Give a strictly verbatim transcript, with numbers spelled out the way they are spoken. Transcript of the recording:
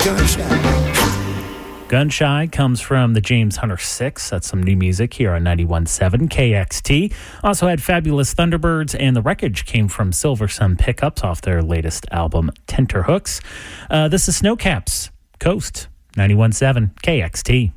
Gunshy comes from the James Hunter Six. That's some new music here on ninety-one point seven K X T. Also had Fabulous Thunderbirds, and The Wreckage came from Silver Sun Pickups off their latest album, Tenterhooks. Uh, this is Snowcaps, Coast, ninety-one point seven K X T.